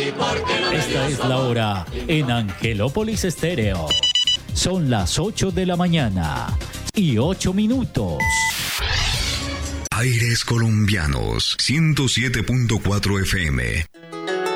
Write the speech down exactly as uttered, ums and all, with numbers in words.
Esta es la hora en Angelópolis Estéreo. Son las ocho de la mañana y ocho minutos. Aires Colombianos, ciento siete punto cuatro F M.